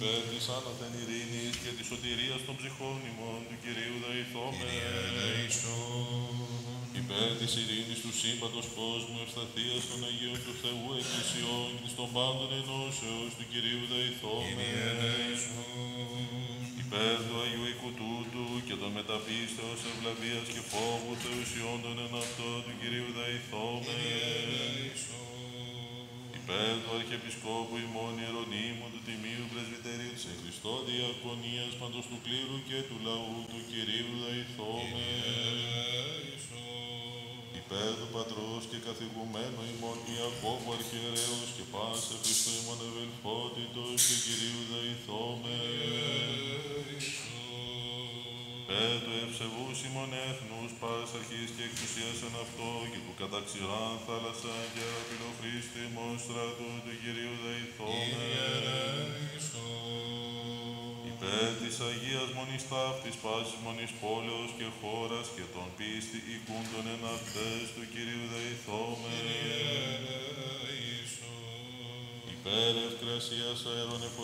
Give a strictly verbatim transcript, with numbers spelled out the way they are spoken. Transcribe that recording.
Υπέρ της άνωθεν ειρήνης και της σωτηρίας των ψυχών ημών του Κυρίου δεηθώμε. Υπέρ της ειρήνης του σύμπαντος κόσμου, ευσταθείας των Αγίων του Θεού Εκκλησιών και των πάντων ενώσεως του Κυρίου δεηθώμε. Υπέρ του Αγίου οίκου τούτου και των μεταπίστεως ευλαβίας και φόβου θεουσιόντων εν αυτό του Κυρίου δεηθώμε. Υπέρ του Αρχιεπισκόπου ημών Ιερονύμου του Τιμίου Πρεσβυτερίου της Χριστό Διακονίας παντός του κλήρου και του λαού του Κυρίου δεηθώμε. Υπέρ του Πατρός και καθηγουμένου ημών Ιακώβου Αρχιερέως και πάσε Χριστού ημών ευελφότητος του Κυρίου δεηθώμε. Υπέρ του ευσεβούς ημών έθνους πας αρχής και εξουσίας εν αυτό και του κατά ξηράν θάλασσα και απειλοχρήστη ημών στρατού του Κυρίου δεηθώμε. Υπέρ της Αγίας Μονής Ταύτης πάσης μονής πόλεως και χώρας και των πίστη οικούντων εν αυτές του Κυρίου δεηθώμε. Υπέρ ευκρασίας αέρων